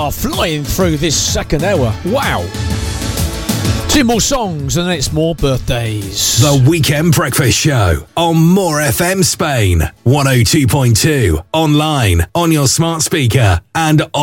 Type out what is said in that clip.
are flying through this second hour. Wow. 2 more songs and then it's more birthdays. The Weekend Breakfast Show on More FM Spain. 102.2. Online, on your smart speaker and on